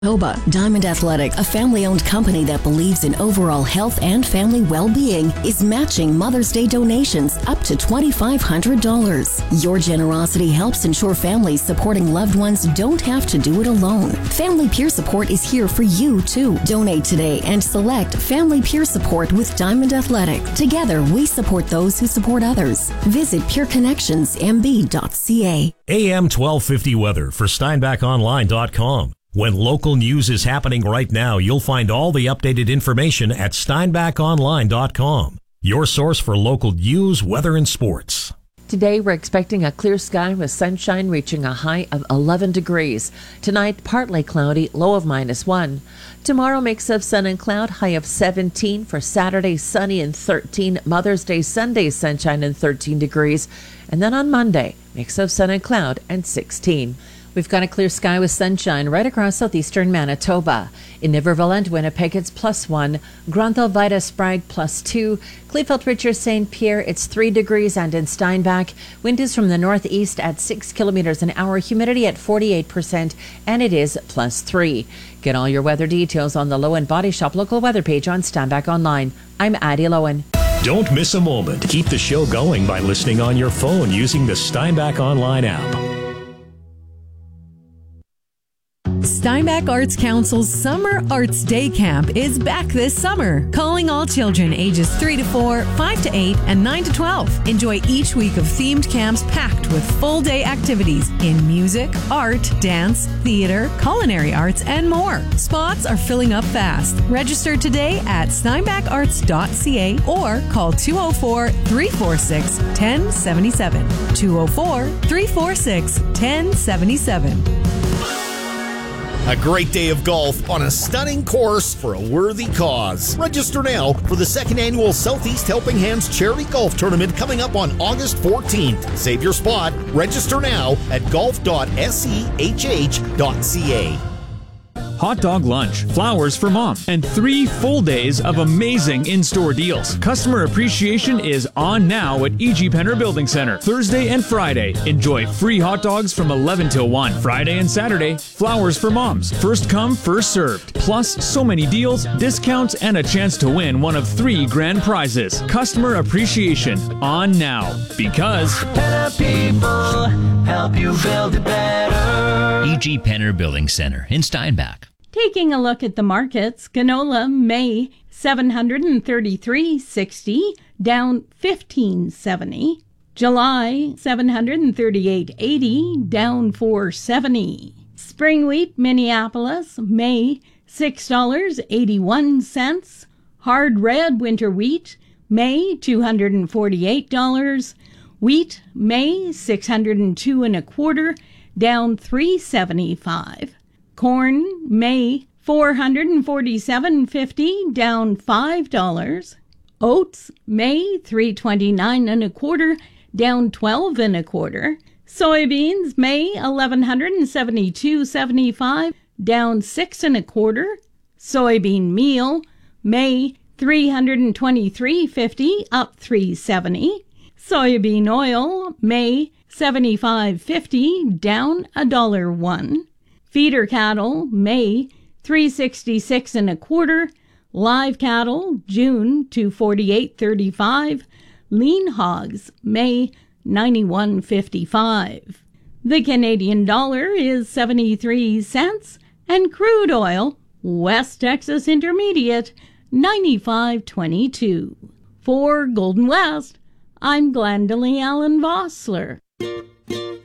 Manitoba, Diamond Athletic, a family-owned company that believes in overall health and family well-being, is matching Mother's Day donations up to $2,500. Your generosity helps ensure families supporting loved ones don't have to do it alone. Family Peer Support is here for you, too. Donate today and select Family Peer Support with Diamond Athletic. Together, we support those who support others. Visit peerconnectionsmb.ca. AM 1250 weather for SteinbachOnline.com. When local news is happening right now, you'll find all the updated information at SteinbachOnline.com, your source for local news, weather, and sports. Today, we're expecting a clear sky with sunshine reaching a high of 11 degrees. Tonight, partly cloudy, low of -1. Tomorrow, mix of sun and cloud, high of 17. For Saturday, sunny and 13. Mother's Day, Sunday, sunshine and 13 degrees. And then on Monday, mix of sun and cloud and 16. We've got a clear sky with sunshine right across southeastern Manitoba. In Niverville and Winnipeg, it's +1. Granville, Vida, Sprague, +2. Kleefeld, Richard, St. Pierre, it's 3 degrees. And in Steinbach, wind is from the northeast at 6 kilometers an hour, humidity at 48%, and it is +3. Get all your weather details on the Lowen Body Shop local weather page on Steinbach Online. I'm Addie Lowen. Don't miss a moment. Keep the show going by listening on your phone using the Steinbach Online app. Steinbach Arts Council's Summer Arts Day Camp is back this summer, calling all children ages 3 to 4, 5 to 8, and 9 to 12. Enjoy each week of themed camps packed with full-day activities in music, art, dance, theater, culinary arts, and more. Spots are filling up fast. Register today at steinbacharts.ca or call 204-346-1077. 204-346-1077. A great day of golf on a stunning course for a worthy cause. Register now for the second annual Southeast Helping Hands Charity Golf Tournament coming up on August 14th. Save your spot. Register now at golf.sehh.ca. Hot dog lunch, flowers for mom, and 3 full days of amazing in-store deals. Customer appreciation is on now at E.G. Penner Building Center. Thursday and Friday, enjoy free hot dogs from 11 till 1. Friday and Saturday, flowers for moms. First come, first served. Plus, so many deals, discounts, and a chance to win one of 3 grand prizes. Customer appreciation on now. Because Penner people help you build it better. E.G. Penner Building Center in Steinbach. Taking a look at the markets, canola May $733.60, down $15.70. July $738.80, down $4.70. Spring wheat Minneapolis May $6.81. Hard red winter wheat May $248. Wheat May $602.25, down $3.75. Corn, May, $447.50, down $5. Oats, May, $329.25, down $12.25. Soybeans, May, $1,172.75, down $6.25. Soybean meal, May, $323.50, up $3.70. Soybean oil, May, $75.50, down $1.01. Feeder cattle, May, $366.25. Live cattle, June, $248.35. Lean hogs, May, $91.55. The Canadian dollar is 73 cents, and crude oil, West Texas Intermediate, 95.22. For Golden West, I'm Glendalee Allen Vossler.